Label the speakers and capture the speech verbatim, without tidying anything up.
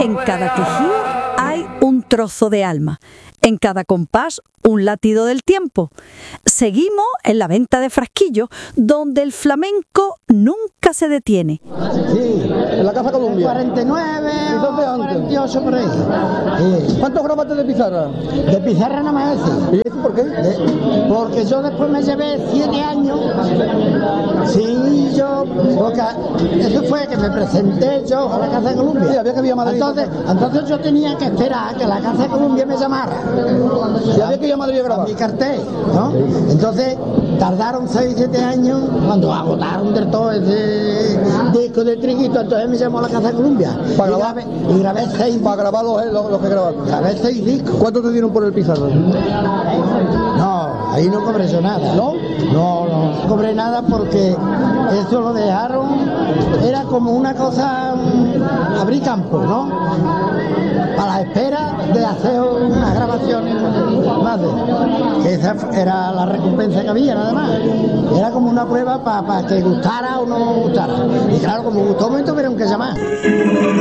Speaker 1: En cada quejío hay un trozo de alma, en cada compás un latido del tiempo. Seguimos en la venta de frasquillos, donde el flamenco nunca se detiene.
Speaker 2: Sí, en la Casa Columbia.
Speaker 3: cuarenta y nueve,
Speaker 2: ¿Y dónde antes?
Speaker 3: cuarenta y ocho por ahí. Sí.
Speaker 2: ¿Cuántos grabaste de pizarra?
Speaker 3: De pizarra nada más ese.
Speaker 2: ¿Y eso por qué?
Speaker 3: De- porque yo después me llevé siete años. Sí, yo. Porque eso fue que me presenté yo a la Casa de Columbia.
Speaker 2: Sí, había que ir a Madrid.
Speaker 3: Entonces, entonces yo tenía que esperar a que la Casa de Columbia me llamara.
Speaker 2: ¿Y había que ir a Madrid a grabar?
Speaker 3: Mi cartel, ¿no? Entonces tardaron seis, siete años cuando agotaron del todo ese disco de Triguito, entonces me llamó a la Casa de Columbia.
Speaker 2: ¿Para
Speaker 3: y,
Speaker 2: grabar?
Speaker 3: grabé, y grabé seis
Speaker 2: Para grabar los, los, los que grabaste.
Speaker 3: grabé seis discos.
Speaker 2: ¿Cuánto te dieron por el pizarra?
Speaker 3: No, ahí no cobré yo nada.
Speaker 2: ¿No?
Speaker 3: No, no cobré nada porque eso lo dejaron, era como una cosa, mm, abrir campo, ¿no? A la espera de hacer unas grabaciones más de, que esa era la recompensa que había nada más. Era como una prueba para pa que gustara o no gustara. Y claro, como gustó un momento, tuvieron que llamar.